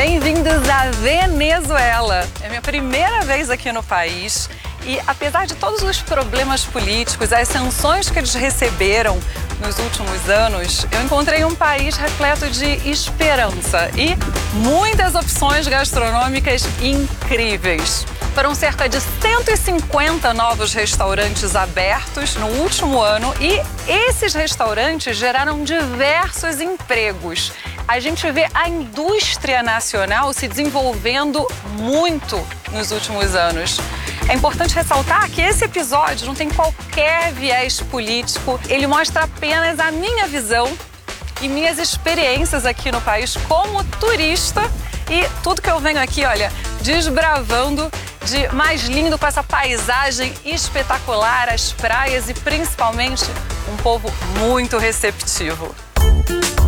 Bem-vindos à Venezuela! É minha primeira vez aqui no país e, apesar de todos os problemas políticos, as sanções que eles receberam nos últimos anos, eu encontrei um país repleto de esperança e muitas opções gastronômicas incríveis. Foram cerca de 150 novos restaurantes abertos no último ano e esses restaurantes geraram diversos empregos. A gente vê a indústria nacional se desenvolvendo muito nos últimos anos. É importante ressaltar que esse episódio não tem qualquer viés político, ele mostra apenas a minha visão e minhas experiências aqui no país como turista e tudo que eu venho aqui, olha, desbravando de mais lindo com essa paisagem espetacular, as praias e principalmente um povo muito receptivo.